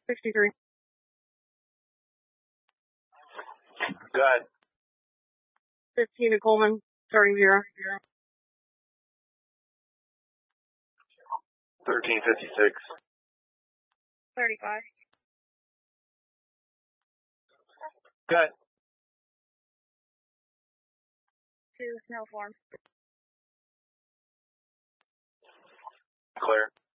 63. Go ahead. 15 to Coleman, starting 0. 1356. 35. Go ahead. 2, snow form. Clear.